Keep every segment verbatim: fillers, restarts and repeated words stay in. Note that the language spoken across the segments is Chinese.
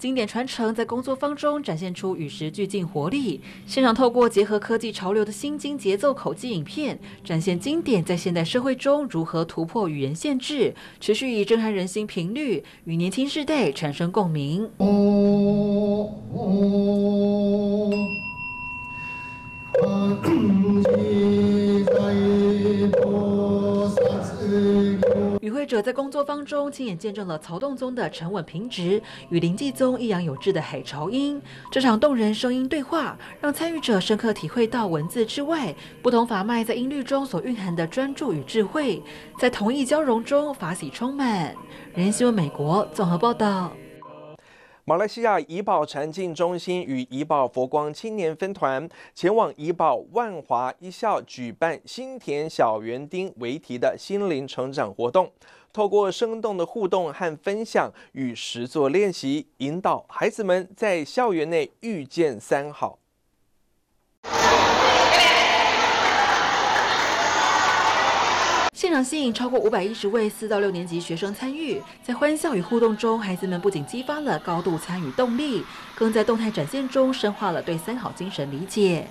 经典传承在工作坊中展现出与时俱进活力。现场透过结合科技潮流的新经节奏口技影片，展现经典在现代社会中如何突破语言限制，持续以震撼人心频率与年轻世代产生共鸣。哦哦与会者在工作坊中亲眼见证了曹洞宗的沉稳平直与灵济宗抑扬有致的海潮音。这场动人声音对话，让参与者深刻体会到文字之外，不同法脉在音律中所蕴含的专注与智慧，在同意交融中法喜充满。人新闻美国综合报道。 马来西亚怡保禅境中心与怡保佛光青年分团前往怡保万华一校举办心田小园丁为题的心灵成长活动，透过生动的互动和分享与实作练习，引导孩子们在校园内遇见三好。 现场吸引超过五百一十位四到六年级学生参与，在欢笑与互动中，孩子们不仅激发了高度参与动力，更在动态展现中深化了对三好精神理解。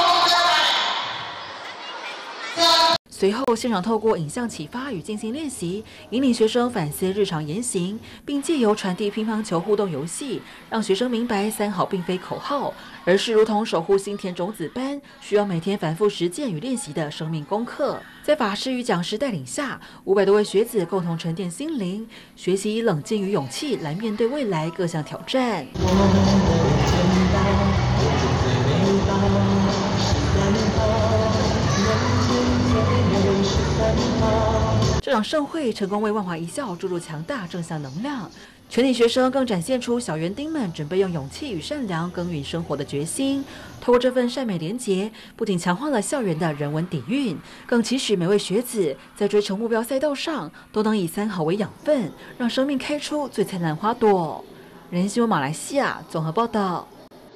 随后，现场透过影像启发与进行练习，引领学生反思日常言行，并借由传递乒乓球互动游戏，让学生明白三好并非口号，而是如同守护心田种子般，需要每天反复实践与练习的生命功课。在法师与讲师带领下，五百多位学子共同沉淀心灵，学习以冷静与勇气来面对未来各项挑战。这场盛会成功为万华一校注入强大正向能量，全体学生更展现出小园丁们准备用勇气与善良耕耘生活的决心。透过这份善美连结，不仅强化了校园的人文底蕴，更期许每位学子在追求目标赛道上都能以三好为养分，让生命开出最灿烂花朵。人新闻马来西亚综合报道。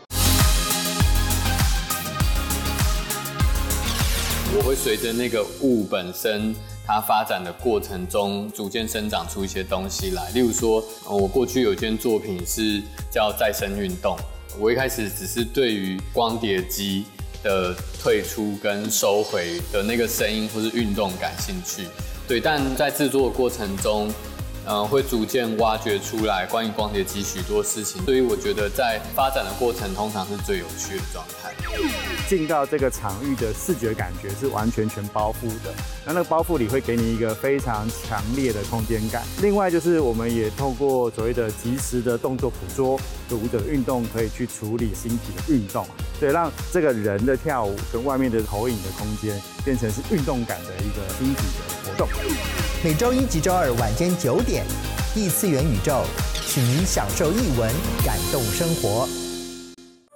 我会随着那个物本身它发展的过程中，逐渐生长出一些东西来。例如说，我过去有一件作品是叫再生运动，我一开始只是对于光碟机的退出跟收回的那个声音或是运动感兴趣，对，但在制作的过程中，呃，会逐渐挖掘出来关于光碟机许多事情，所以我觉得在发展的过程通常是最有趣的状态。 进到这个场域的视觉感觉是完全全包覆的，那那个包覆里会给你一个非常强烈的空间感。另外就是我们也透过所谓的即时的动作捕捉，就舞者的运动可以去处理身体的运动，对，让这个人的跳舞跟外面的投影的空间变成是运动感的一个身体的活动。 每周一及周二晚间九点，异次元宇宙，请您享受艺文，感动生活。